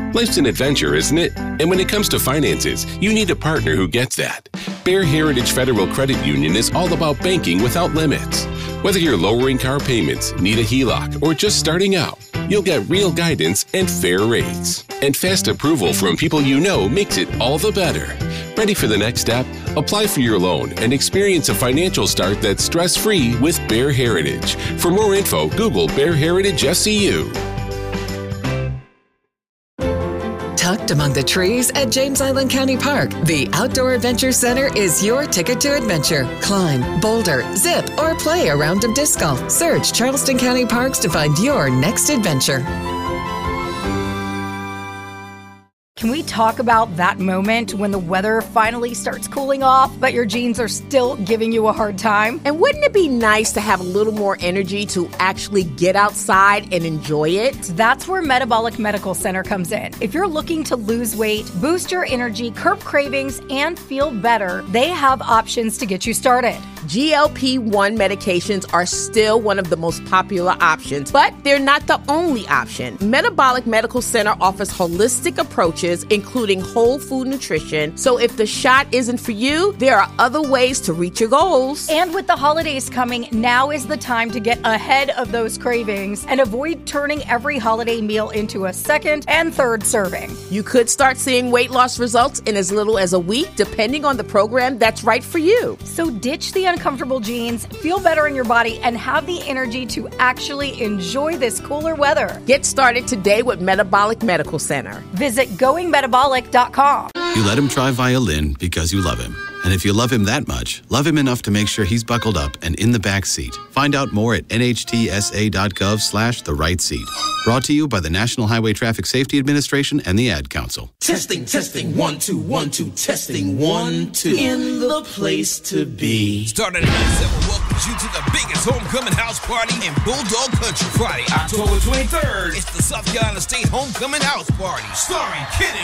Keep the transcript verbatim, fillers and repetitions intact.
Life's an adventure, isn't it? And when it comes to finances, you need a partner who gets that. Bear Heritage Federal Credit Union is all about banking without limits. Whether you're lowering car payments, need a H E L O C, or just starting out, you'll get real guidance and fair rates. And fast approval from people you know makes it all the better. Ready for the next step? Apply for your loan and experience a financial start that's stress-free with Bear Heritage. For more info, Google Bear Heritage S C U. Tucked among the trees at James Island County Park, the Outdoor Adventure Center is your ticket to adventure. Climb, boulder, zip, or play a round of disc golf. Search Charleston County Parks to find your next adventure. Can we talk about that moment when the weather finally starts cooling off, but your jeans are still giving you a hard time? And wouldn't it be nice to have a little more energy to actually get outside and enjoy it? That's where Metabolic Medical Center comes in. If you're looking to lose weight, boost your energy, curb cravings, and feel better, they have options to get you started. G L P one medications are still one of the most popular options, but they're not the only option. Metabolic Medical Center offers holistic approaches, including whole food nutrition. So if the shot isn't for you, there are other ways to reach your goals. And with the holidays coming, now is the time to get ahead of those cravings and avoid turning every holiday meal into a second and third serving. You could start seeing weight loss results in as little as a week, depending on the program that's right for you. So ditch the uncomfortable jeans, feel better in your body, and have the energy to actually enjoy this cooler weather. Get started today with Metabolic Medical Center. Visit going metabolic dot com. You let him try violin because you love him. And if you love him that much, love him enough to make sure he's buckled up and in the back seat. Find out more at N H T S A dot gov slash the right seat. Brought to you by the National Highway Traffic Safety Administration and the Ad Council. Testing, testing, one, two, one, two, testing, one, two. In the place to be. Starting at nine seven welcomes you to the biggest homecoming house party in Bulldog Country. Friday, October twenty-third. It's the South Carolina State Homecoming House Party. Starring Kenny